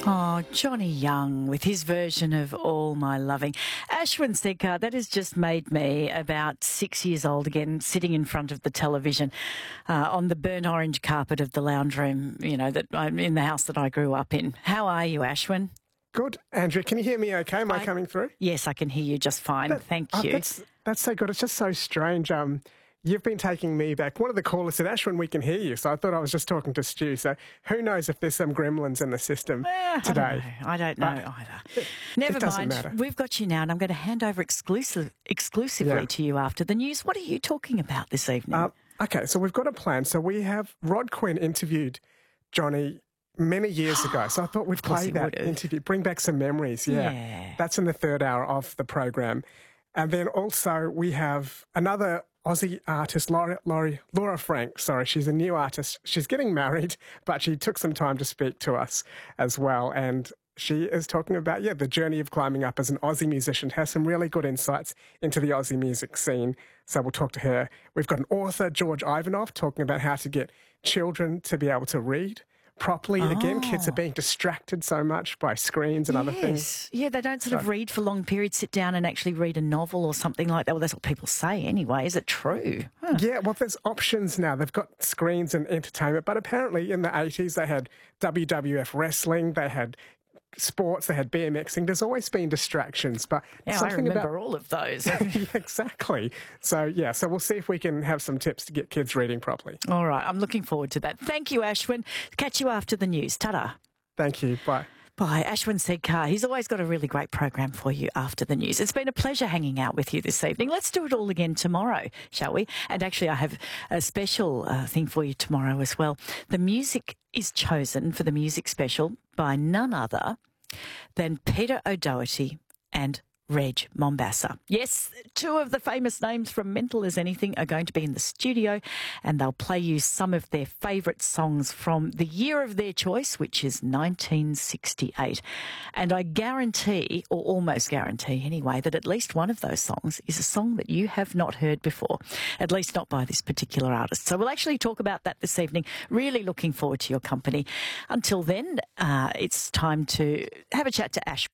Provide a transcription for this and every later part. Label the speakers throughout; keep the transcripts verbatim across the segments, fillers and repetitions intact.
Speaker 1: Oh, Johnny Young with his version of All My Loving. Ashwin Sedkar, that has just made me about six years old again, sitting in front of the television uh, on the burnt orange carpet of the lounge room, you know, that I'm in the house that I grew up in. How are you, Ashwin?
Speaker 2: Good. Andrea, can you hear me okay? Am I, I coming through?
Speaker 1: Yes, I can hear you just fine.
Speaker 2: That,
Speaker 1: Thank
Speaker 2: oh,
Speaker 1: you.
Speaker 2: That's, that's so good. It's just so strange. Um, You've been taking me back. One of the callers said, Ashwin, we can hear you. So I thought I was just talking to Stu. So who knows if there's some gremlins in the system
Speaker 1: eh,
Speaker 2: today.
Speaker 1: I don't know, I don't know either. It, Never
Speaker 2: it doesn't
Speaker 1: mind.
Speaker 2: Matter.
Speaker 1: We've got you now, and I'm going to hand over exclusive, exclusively
Speaker 2: yeah.
Speaker 1: to you after the news. What are you talking about this evening?
Speaker 2: Uh, okay, so we've got a plan. So we have Rod Quinn interviewed Johnny many years ago. So I thought we'd play that interview, bring back some memories. Yeah.
Speaker 1: yeah.
Speaker 2: That's in the third hour of the program. And then also we have another Aussie artist, Laura, Laura, Laura Frank, sorry, she's a new artist. She's getting married, but she took some time to speak to us as well. And she is talking about, yeah, the journey of climbing up as an Aussie musician, has some really good insights into the Aussie music scene. So we'll talk to her. We've got an author, George Ivanov, talking about how to get children to be able to read properly.
Speaker 1: Oh.
Speaker 2: Again, kids are being distracted so much by screens and
Speaker 1: yes.
Speaker 2: other things.
Speaker 1: Yeah, they don't sort
Speaker 2: so.
Speaker 1: of read for long periods, sit down and actually read a novel or something like that. Well, that's what people say anyway. Is it true? Huh.
Speaker 2: Yeah, well, there's options now. They've got screens and entertainment, but apparently in the eighties they had W W F wrestling, they had sports, they had BMXing. There's always been distractions, but
Speaker 1: yeah,
Speaker 2: something
Speaker 1: I remember
Speaker 2: about...
Speaker 1: all of those.
Speaker 2: yeah, exactly. So, yeah, so we'll see if we can have some tips to get kids reading properly.
Speaker 1: All right, I'm looking forward to that. Thank you, Ashwin. Catch you after the news. Ta-da.
Speaker 2: Thank you. Bye.
Speaker 1: Bye. Ashwin Sedkar. He's always got a really great program for you after the news. It's been a pleasure hanging out with you this evening. Let's do it all again tomorrow, shall we? And actually, I have a special uh, thing for you tomorrow as well. The music is chosen for the music special by none other than Peter O'Doherty and Reg Mombassa. Yes, two of the famous names from Mental as Anything are going to be in the studio, and they'll play you some of their favourite songs from the year of their choice, which is nineteen sixty-eight. And I guarantee, or almost guarantee anyway, that at least one of those songs is a song that you have not heard before, at least not by this particular artist. So we'll actually talk about that this evening. Really looking forward to your company. Until then, uh, it's time to have a chat to Ash.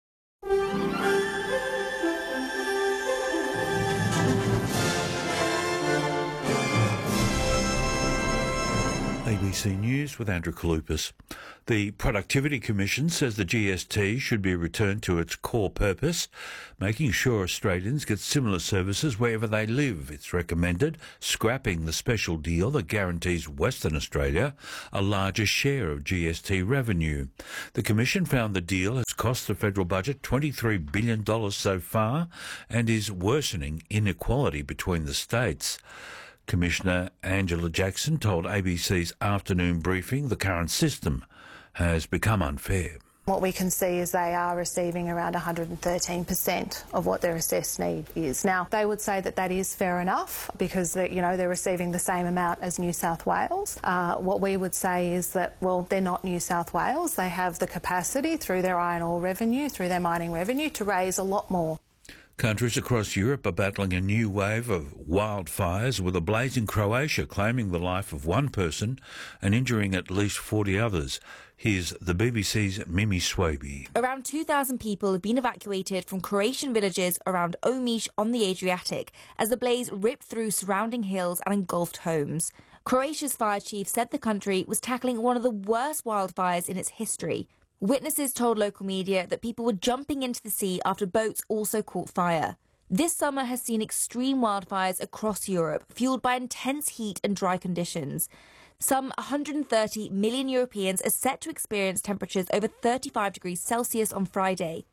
Speaker 3: A B C News with Andrew Kalupas. The Productivity Commission says the G S T should be returned to its core purpose, making sure Australians get similar services wherever they live. It's recommended scrapping the special deal that guarantees Western Australia a larger share of G S T revenue. The Commission found the deal has cost the federal budget twenty-three billion dollars so far and is worsening inequality between the states. Commissioner Angela Jackson told A B C's afternoon briefing the current system has become unfair.
Speaker 4: What we can see is they are receiving around one hundred thirteen percent of what their assessed need is. Now, they would say that that is fair enough because they, you know, they're receiving the same amount as New South Wales. Uh, what we would say is that, well, they're not New South Wales. They have the capacity through their iron ore revenue, through their mining revenue, to raise a lot more.
Speaker 3: Countries across Europe are battling a new wave of wildfires, with a blaze in Croatia claiming the life of one person and injuring at least forty others. Here's the B B C's Mimi Swaby.
Speaker 5: Around two thousand people have been evacuated from Croatian villages around Omiš on the Adriatic as the blaze ripped through surrounding hills and engulfed homes. Croatia's fire chief said the country was tackling one of the worst wildfires in its history. Witnesses told local media that people were jumping into the sea after boats also caught fire. This summer has seen extreme wildfires across Europe, fueled by intense heat and dry conditions. Some one hundred thirty million Europeans are set to experience temperatures over thirty-five degrees Celsius on Friday.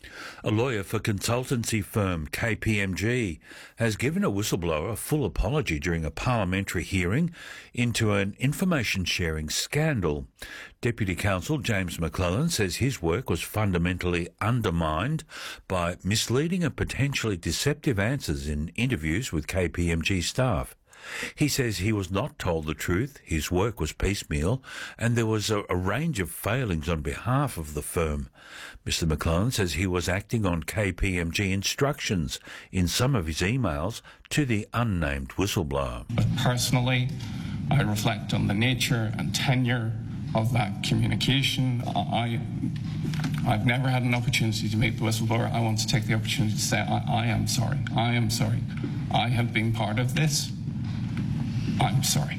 Speaker 3: A lawyer for consultancy firm K P M G has given a whistleblower a full apology during a parliamentary hearing into an information sharing scandal. Deputy Counsel James McClellan says his work was fundamentally undermined by misleading and potentially deceptive answers in interviews with K P M G staff. He says he was not told the truth, his work was piecemeal, and there was a, a range of failings on behalf of the firm. Mister McClellan says he was acting on K P M G instructions in some of his emails to the unnamed whistleblower.
Speaker 6: But personally, I reflect on the nature and tenure of that communication. I, I've never had an opportunity to meet the whistleblower. I want to take the opportunity to say I, I am sorry. I am sorry. I have been part of this. I'm sorry.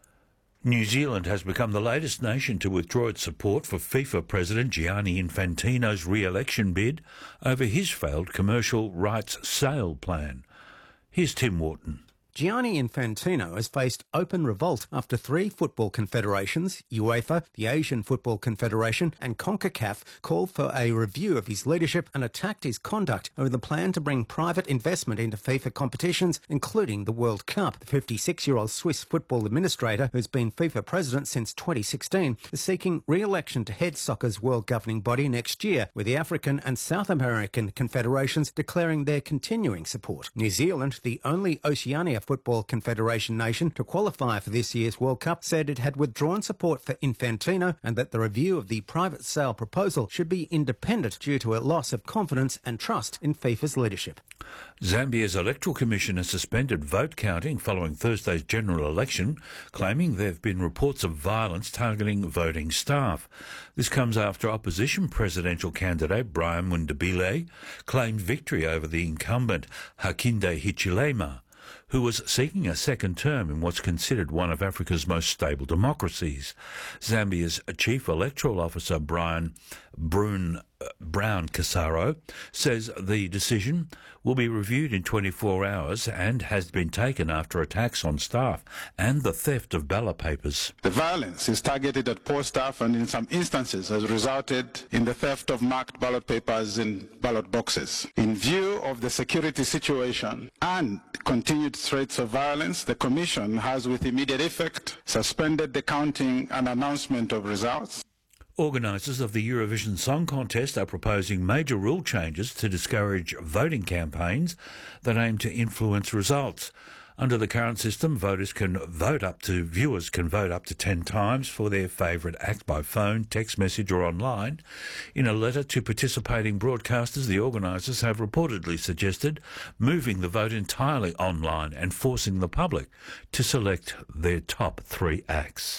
Speaker 3: New Zealand has become the latest nation to withdraw its support for FIFA President Gianni Infantino's re-election bid over his failed commercial rights sale plan. Here's Tim Wharton.
Speaker 7: Gianni Infantino has faced open revolt after three football confederations, UEFA, the Asian Football Confederation and CONCACAF, called for a review of his leadership and attacked his conduct over the plan to bring private investment into FIFA competitions, including the World Cup. The fifty-six-year-old Swiss football administrator, who's been FIFA president since twenty sixteen, is seeking re-election to head soccer's world governing body next year, with the African and South American confederations declaring their continuing support. New Zealand, the only Oceania Football Confederation nation to qualify for this year's World Cup, said it had withdrawn support for Infantino and that the review of the private sale proposal should be independent due to a loss of confidence and trust in FIFA's leadership.
Speaker 3: Zambia's Electoral Commission has suspended vote counting following Thursday's general election, claiming there have been reports of violence targeting voting staff. This comes after opposition presidential candidate Brian Mundabile claimed victory over the incumbent Hakainde Hichilema, who was seeking a second term in what's considered one of Africa's most stable democracies. Zambia's Chief Electoral Officer Brian Brun, uh, Brown Casaro says the decision will be reviewed in twenty-four hours and has been taken after attacks on staff and the theft of ballot papers.
Speaker 8: The violence is targeted at poor staff and in some instances has resulted in the theft of marked ballot papers in ballot boxes. In view of the security situation and continued threats of violence, the Commission has with immediate effect suspended the counting and announcement of results.
Speaker 3: Organisers of the Eurovision Song Contest are proposing major rule changes to discourage voting campaigns that aim to influence results. Under the current system, voters can vote up to, viewers can vote up to ten times for their favourite act by phone, text message or online. In a letter to participating broadcasters, the organisers have reportedly suggested moving the vote entirely online and forcing the public to select their top three acts.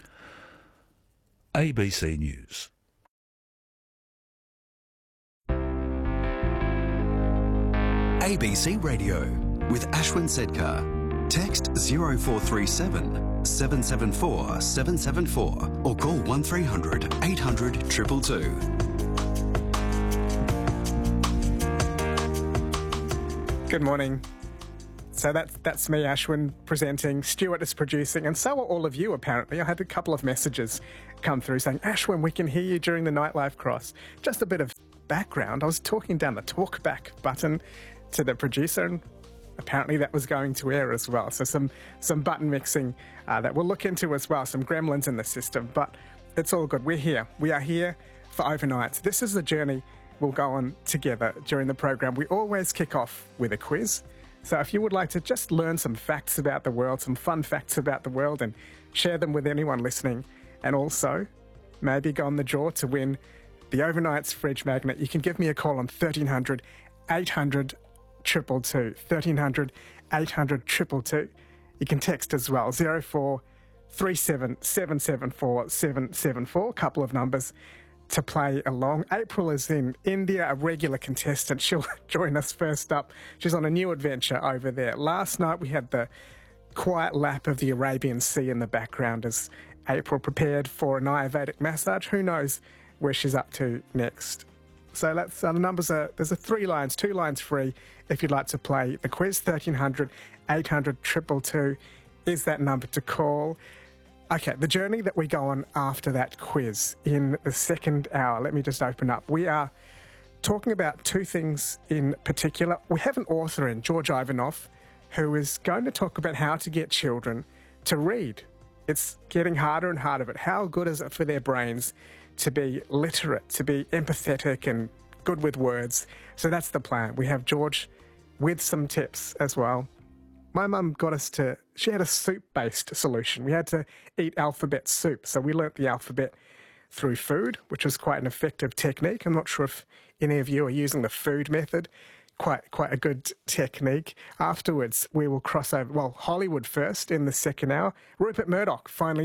Speaker 3: A B C News.
Speaker 9: A B C Radio with Ashwin Sedkar. Text zero four three seven, seven seven four, seven seven four or call one three hundred, eight hundred, two two two.
Speaker 2: Good morning. So that's, that's me, Ashwin, presenting. Stuart is producing, and so are all of you, apparently. I had a couple of messages come through saying, Ashwin, we can hear you during the Nightlife Cross. Just a bit of background. I was talking down the talkback button to the producer, and apparently that was going to air as well. So some, some button mixing uh, that we'll look into as well, some gremlins in the system. But it's all good. We're here. We are here for overnights. This is the journey we'll go on together during the program. We always kick off with a quiz. So if you would like to just learn some facts about the world, some fun facts about the world, and share them with anyone listening, and also maybe go on the draw to win the Overnights fridge magnet, you can give me a call on thirteen hundred, eight hundred, two two two, thirteen hundred, eight hundred, two two two. You can text as well, zero four three seven, seven seven four, seven seven four, a couple of numbers to play along. April is in India, a regular contestant. She'll join us first up. She's on a new adventure over there. Last night we had the quiet lap of the Arabian Sea in the background as April prepared for an Ayurvedic massage. Who knows where she's up to next? So that's uh, the numbers are, there's a three lines, two lines free if you'd like to play the quiz. thirteen hundred, eight hundred, two two two is that number to call. Okay, the journey that we go on after that quiz in the second hour, let me just open up. We are talking about two things in particular. We have an author in, George Ivanov, who is going to talk about how to get children to read. It's getting harder and harder, but how good is it for their brains to be literate, to be empathetic and good with words? So that's the plan. We have George with some tips as well. My mum got us to, she had a soup-based solution. We had to eat alphabet soup. So we learnt the alphabet through food, which was quite an effective technique. I'm not sure if any of you are using the food method. Quite quite a good technique. Afterwards, we will cross over, well, Hollywood first in the second hour. Rupert Murdoch finally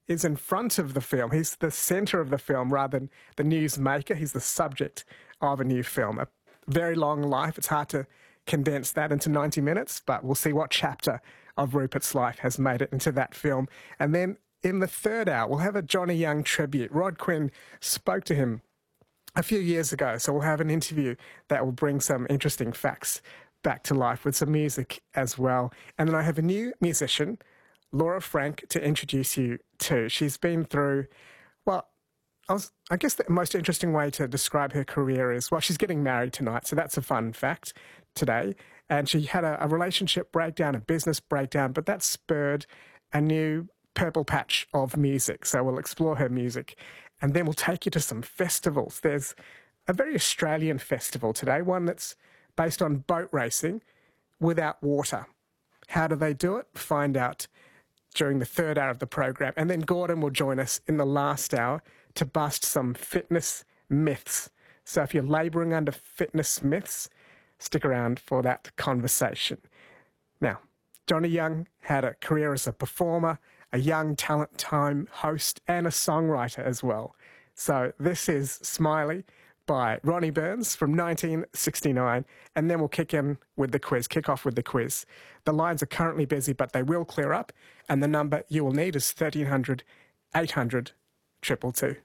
Speaker 2: is in front of the film. He's the centre of the film rather than the newsmaker. He's the subject of a new film. A very long life. It's hard to condense that into ninety minutes, but we'll see what chapter of Rupert's life has made it into that film. And then in the third hour, we'll have a Johnny Young tribute. Rod Quinn spoke to him a few years ago, so we'll have an interview that will bring some interesting facts back to life with some music as well. And then I have a new musician, Laura Frank, to introduce you to. She's been through, well, I, was, I guess the most interesting way to describe her career is, well, she's getting married tonight, so that's a fun fact today. And she had a, a relationship breakdown, a business breakdown, but that spurred a new purple patch of music. So we'll explore her music, and then we'll take you to some festivals. There's a very Australian festival today, one that's based on boat racing without water. How do they do it? Find out during the third hour of the program. And then Gordon will join us in the last hour to bust some fitness myths. So if you're labouring under fitness myths, stick around for that conversation. Now, Johnny Young had a career as a performer, a Young Talent Time host, and a songwriter as well. So this is Smiley by Ronnie Burns from nineteen sixty-nine, and then we'll kick in with the quiz, kick off with the quiz. The lines are currently busy, but they will clear up, and the number you will need is thirteen hundred, eight hundred, two two two.